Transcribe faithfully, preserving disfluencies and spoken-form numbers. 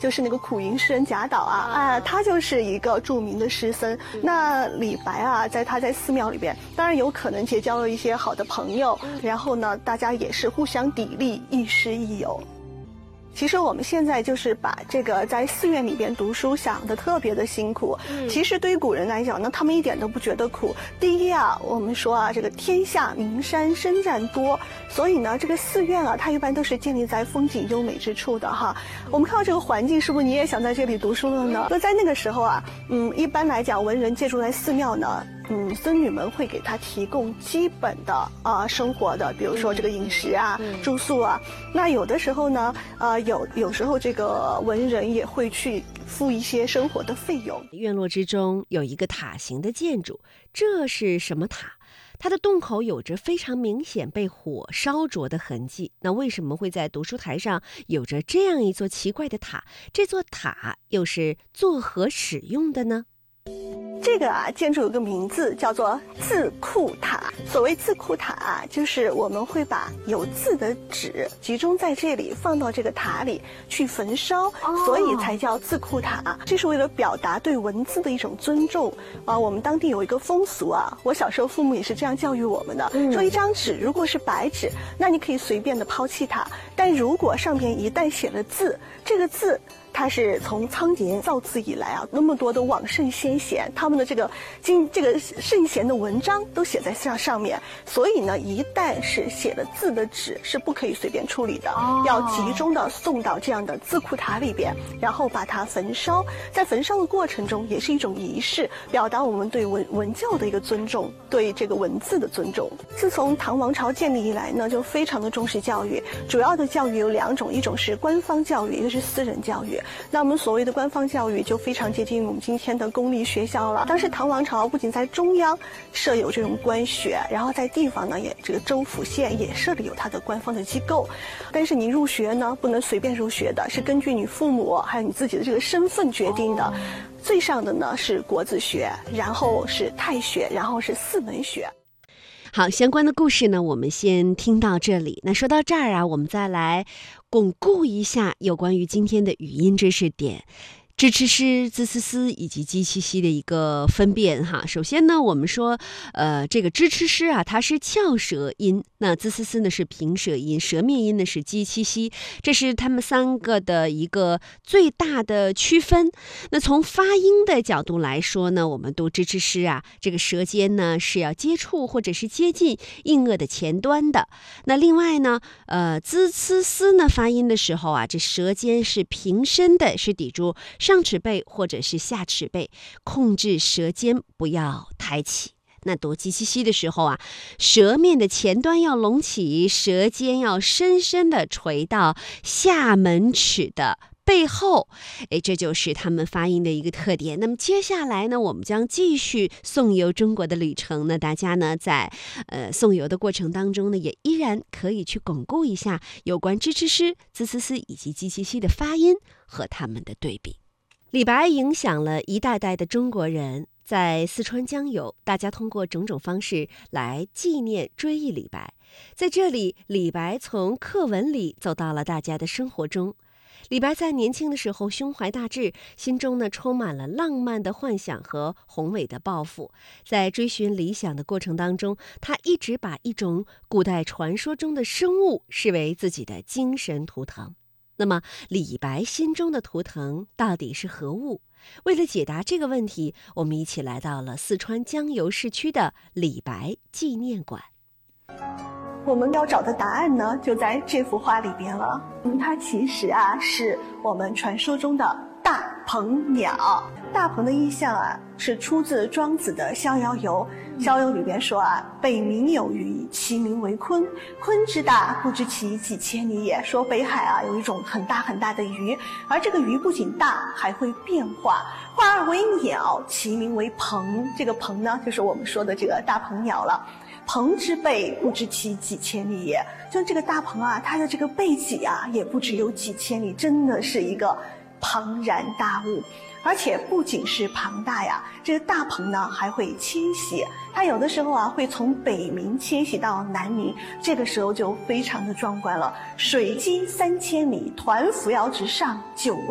就是那个苦吟诗人贾岛啊，啊，他就是一个著名的诗僧。那李白啊，在他在寺庙里边，当然有可能结交了一些好的朋友，然后呢，大家也是互相砥砺，亦师亦友。其实我们现在就是把这个在寺院里边读书想得特别的辛苦，嗯、其实对于古人来讲呢，他们一点都不觉得苦。第一啊，我们说啊，这个天下名山深涧多，所以呢，这个寺院啊，它一般都是建立在风景优美之处的哈。我们看到这个环境，是不是你也想在这里读书了呢？那在那个时候啊，嗯，一般来讲，文人借住在寺庙呢。嗯，僧侣们会给他提供基本的啊、呃、生活的，比如说这个饮食啊、嗯、住宿啊。那有的时候呢，呃，有有时候这个文人也会去付一些生活的费用。 院落之中有一个塔形的建筑，这是什么塔？它的洞口有着非常明显被火烧灼的痕迹。那为什么会在读书台上有着这样一座奇怪的塔？这座塔又是作何使用的呢？ 这个啊，建筑有个名字叫做字库塔。所谓字库塔啊，就是我们会把有字的纸集中在这里，放到这个塔里去焚烧，哦、所以才叫字库塔。这是为了表达对文字的一种尊重啊。我们当地有一个风俗啊，我小时候父母也是这样教育我们的，嗯、说一张纸如果是白纸，那你可以随便的抛弃它，但如果上面一旦写了字，这个字。它是从仓颉造字以来啊，那么多的往圣先贤，他们的这个经这个圣贤的文章都写在上上面，所以呢，一旦是写了字的纸是不可以随便处理的，哦、要集中的送到这样的字库塔里边，然后把它焚烧。在焚烧的过程中，也是一种仪式，表达我们对文文教的一个尊重，对这个文字的尊重。自从唐王朝建立以来呢，就非常的重视教育，主要的教育有两种，一种是官方教育，一个是私人教育。那我们所谓的官方教育就非常接近我们今天的公立学校了。当时唐王朝不仅在中央设有这种官学，然后在地方呢，也这个州府县也设立有它的官方的机构。但是你入学呢，不能随便入学的，是根据你父母还有你自己的这个身份决定的。最上的呢是国子学，然后是太学，然后是四门学。 好，相关的故事呢，我们先听到这里。那说到这儿啊，我们再来巩固一下有关于今天的语音知识点。支吃诗、滋思思以及鸡七西的一个分辨哈。首先呢，我们说，呃，这个支吃诗啊，它是翘舌音，那滋思思呢是平舌音，舌面音呢是鸡七西，这是他们三个的一个最大的区分。那从发音的角度来说呢，我们读支吃诗啊，这个舌尖呢是要接触或者是接近硬腭的前端的。那另外呢，呃，滋思思呢发音的时候啊，这舌尖是平伸的，是抵住上齿背或者是下齿背，控制舌尖不要抬起。那读鸡七西的时候啊，舌面的前端要隆起，舌尖要深深的垂到下门齿的背后，哎，这就是他们发音的一个特点。那么接下来呢，我们将继续颂游中国的旅程呢，大家呢在呃颂游的过程当中呢，也依然可以去巩固一下有关支吃诗、滋思思以及鸡七西的发音和他们的对比。李白影响了一代代的中国人，在四川江油，大家通过种种方式来纪念追忆李白。在这里，李白从课文里走到了大家的生活中。李白在年轻的时候胸怀大志，心中呢充满了浪漫的幻想和宏伟的抱负。在追寻理想的过程当中，他一直把一种古代传说中的生物视为自己的精神图腾。那么，李白心中的图腾到底是何物？为了解答这个问题，我们一起来到了四川江油市区的李白纪念馆。 我们要找的答案呢，就在这幅画里边了。嗯，它其实啊，是我们传说中的大鹏鸟。大鹏的意象啊，是出自庄子的《逍遥游》。《逍遥游》里边说啊，北冥有鱼，其名为鲲。鲲之大，不知其几千里也。说北海啊，有一种很大很大的鱼，而这个鱼不仅大，还会变化。化而为鸟，其名为鹏。这个鹏呢，就是我们说的这个大鹏鸟了。鹏之背，不知其几千里也。就这个大鹏啊，它的这个背脊啊，也不只有几千里，真的是一个庞然大物。而且不仅是庞大呀，这个大鹏呢还会迁徙，它有的时候啊会从北冥迁徙到南冥，这个时候就非常的壮观了。水击三千里，团扶摇直上九万